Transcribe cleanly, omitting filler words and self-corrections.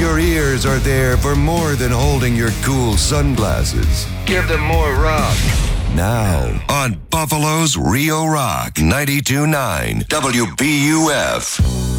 your ears are there for more than holding your cool sunglasses. Give them more rock. Now, on Buffalo's Rio Rock 92.9 WBUF.